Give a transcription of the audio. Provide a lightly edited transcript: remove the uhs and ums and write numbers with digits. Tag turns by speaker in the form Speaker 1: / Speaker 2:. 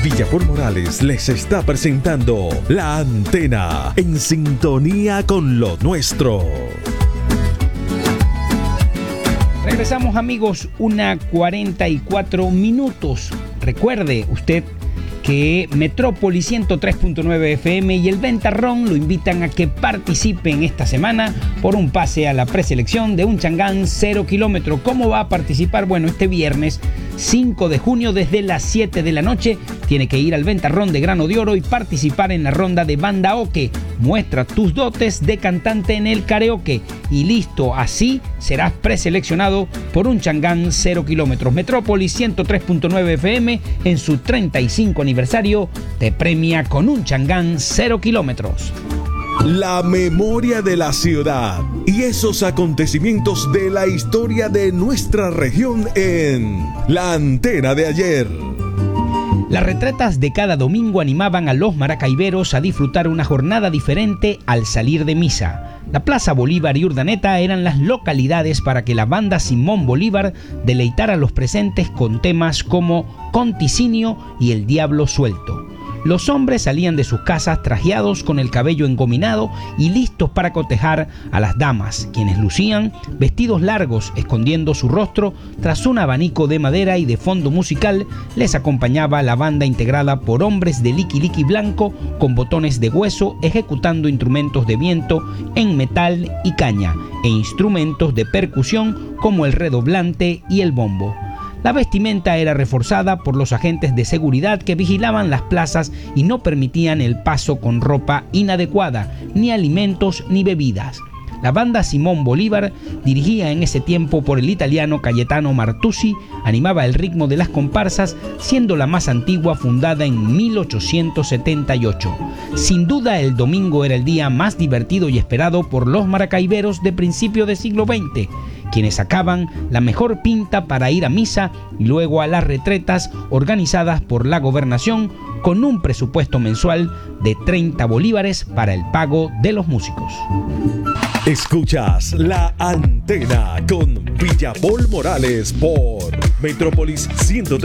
Speaker 1: Villapol Morales les está presentando La Antena, en sintonía con lo nuestro.
Speaker 2: Regresamos, amigos, 1:44. Recuerde usted que Metrópolis 103.9 FM y el Ventarrón lo invitan a que participen esta semana por un pase a la preselección de un Changán 0 kilómetro. ¿Cómo va a participar? Bueno, este viernes 5 de junio desde las 7 de la noche tiene que ir al Ventarrón de Grano de Oro y participar en la ronda de Bandaoke. Muestra tus dotes de cantante en el karaoke y listo, así serás preseleccionado por un Changán 0 kilómetros. Metrópolis 103.9 FM en su 35 aniversario te premia con un Changán 0 kilómetros.
Speaker 1: La memoria de la ciudad y esos acontecimientos de la historia de nuestra región en La Antena de ayer.
Speaker 2: Las retretas de cada domingo animaban a los maracaiberos a disfrutar una jornada diferente al salir de misa. La Plaza Bolívar y Urdaneta eran las localidades para que la banda Simón Bolívar deleitara a los presentes con temas como Conticinio y El Diablo Suelto. Los hombres salían de sus casas trajeados con el cabello engominado y listos para cotejar a las damas, quienes lucían vestidos largos escondiendo su rostro tras un abanico de madera, y de fondo musical les acompañaba la banda integrada por hombres de liqui liqui blanco con botones de hueso ejecutando instrumentos de viento en metal y caña e instrumentos de percusión como el redoblante y el bombo. La vestimenta era reforzada por los agentes de seguridad que vigilaban las plazas y no permitían el paso con ropa inadecuada, ni alimentos ni bebidas. La banda Simón Bolívar, dirigida en ese tiempo por el italiano Cayetano Martucci, animaba el ritmo de las comparsas, siendo la más antigua fundada en 1878. Sin duda, el domingo era el día más divertido y esperado por los maracaiberos de principio del siglo XX, quienes sacaban la mejor pinta para ir a misa y luego a las retretas organizadas por la gobernación, con un presupuesto mensual de 30 bolívares para el pago de los músicos.
Speaker 1: Escuchas La Antena con Villapol Morales por Metrópolis 103.